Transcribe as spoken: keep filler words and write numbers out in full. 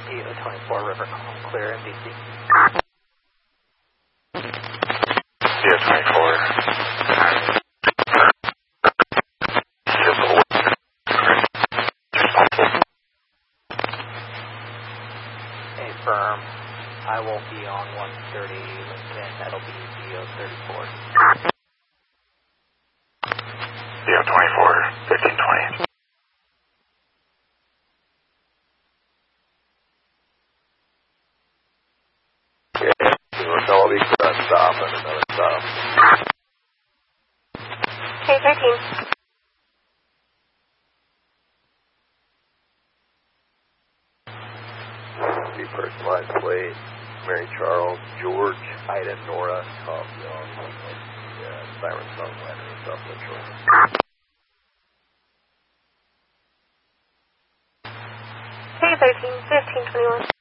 D O twenty-four, River Calm, clear M D C. D O twenty-four. Hey, firm. I won't be on one thirty Lincoln. That'll be D O thirty-four. D O twenty-four, fifteen twenty. I'll be done stop and another stop. K thirteen. The personalized plate, Mary Charles, George, Ida, Nora, Tom Young, yeah, Siren Songwriter and stuff like that. K thirteen, fifteen twenty-one.